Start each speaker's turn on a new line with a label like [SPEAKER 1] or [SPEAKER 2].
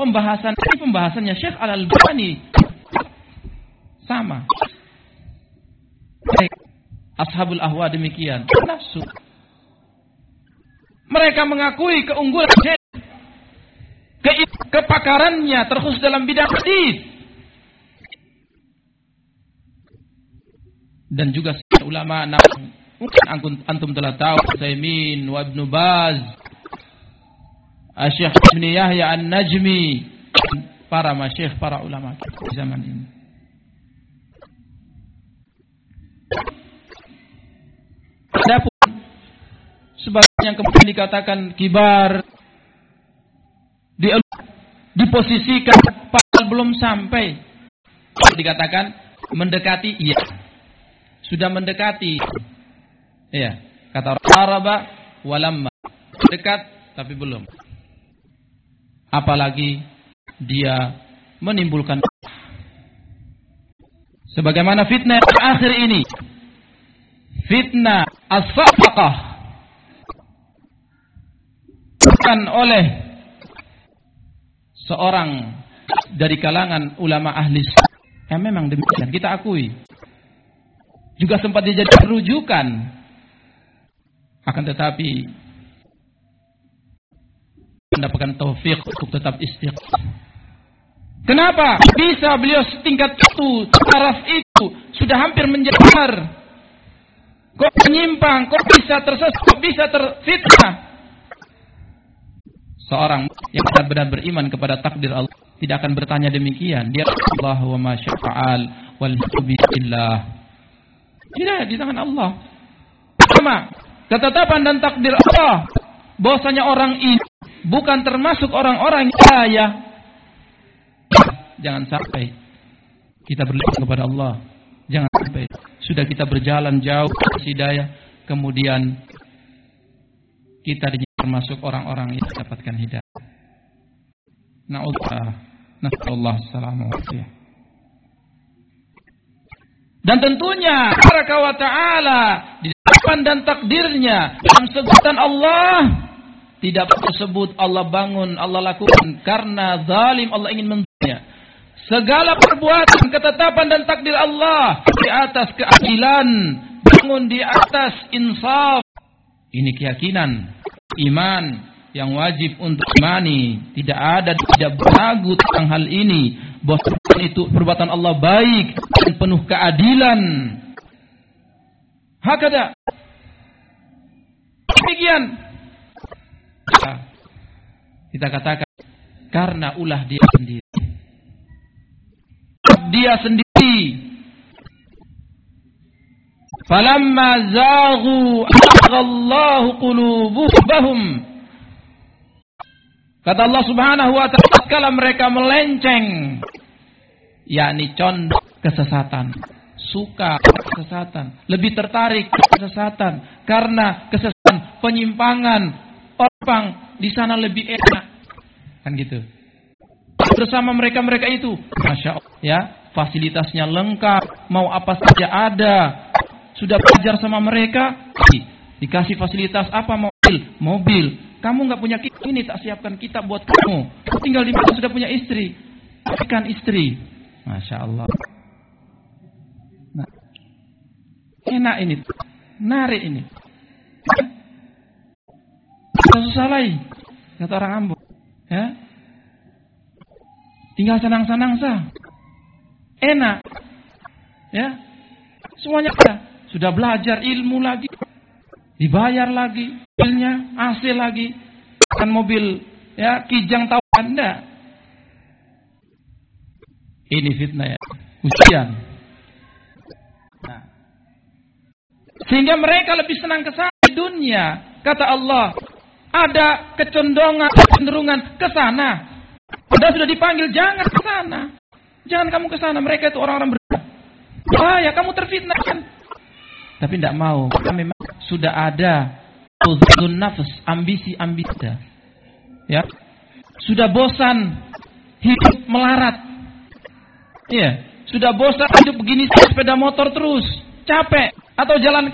[SPEAKER 1] pembahasannya Syekh Al-Albani sama. Baik, ashabul ahwa demikian. Nafsu. Mereka mengakui keunggulan Syekh, kepakarannya terkhusus dalam bidang hadis. Dan juga ulama mungkin antum telah tahu Utsaimin wa Ibnu Baz, Syekh Ibnu Yahya An-Najmi, para masyayikh, para ulama di zaman ini. Adapun sebagian yang kemudian dikatakan kibar diposisikan padahal belum sampai, dikatakan mendekati, iya, sudah mendekati, ya, kata Araba walamma, dekat tapi belum, apalagi dia menimbulkan sebagaimana fitnah yang akhir ini, fitnah as-safaqah, bukan oleh seorang dari kalangan ulama ahli yang memang demikian, kita akui, juga sempat dijadikan rujukan, akan tetapi mendapatkan taufik untuk tetap istiqamah. Kenapa bisa beliau setingkat itu, taraf itu, sudah hampir menjalar, kok menyimpang, kok bisa tersesat, kok bisa terfitnah? Seorang yang benar-benar beriman kepada takdir Allah tidak akan bertanya demikian. Dia Allah wa ma syafa'al wal hukmu billah. Tidak, di tangan Allah. Sama ketetapan dan takdir Allah bahwasanya orang ini bukan termasuk orang-orang yang kaya. Jangan sampai kita berlindung kepada Allah. Jangan sampai sudah kita berjalan jauh ke hidayah, kemudian kita termasuk orang-orang yang mendapatkan hidayah. Na'udzubillah, nasallallahu alaihi wasallam. Dan tentunya baraka wa ta'ala di depan dan takdirnya dalam sebutan Allah tidak tersebut Allah bangun, Allah lakukan karena zalim, Allah ingin mendunia. Segala perbuatan, ketetapan dan takdir Allah di atas keadilan, bangun di atas insaf. Ini keyakinan, iman yang wajib untuk imani. Tidak ada, tidak beragu tentang hal ini, bahwa itu perbuatan Allah baik dan penuh keadilan. Hakada. Demikian. Kita katakan karena ulah dia sendiri. Dia sendiri. Falamma zaghu aghallahu qulubuhum. Kata Allah Subhanahu wa ta'ala, kala mereka melenceng, yakni condong kesesatan, suka kesesatan, lebih tertarik kesesatan, karena kesesatan, penyimpangan, orang di sana lebih enak, kan gitu. Bersama mereka itu, masya Allah, ya, fasilitasnya lengkap, mau apa saja ada. Sudah belajar sama mereka, dikasih fasilitas apa, mobil. Kamu nggak punya kitab ini, tak siapkan kitab buat kamu. Tinggal di mana sudah punya istri, ikan istri, masya Allah. Nah, enak ini, narik ini. Susah lagi, kata orang Ambon, ya. Tinggal senang-senang sah, enak, ya. Semuanya ada. Sudah belajar ilmu lagi, dibayar lagi, mobilnya AC lagi, kan mobil, ya, kijang tahu Anda. Ini fitnah, ya, ujian. Nah, sehingga mereka lebih senang ke sana di dunia. Kata Allah, ada kecenderungan ke sana. Anda sudah dipanggil, jangan ke sana. Jangan kamu ke sana. Mereka itu orang-orang bahaya, kamu terfitnahkan. Tapi tidak mau. Karena memang sudah ada uzun nafs, ambisi. Ya. Sudah bosan hidup melarat. Iya, sudah bosan hidup begini sepeda motor terus, capek, atau jalan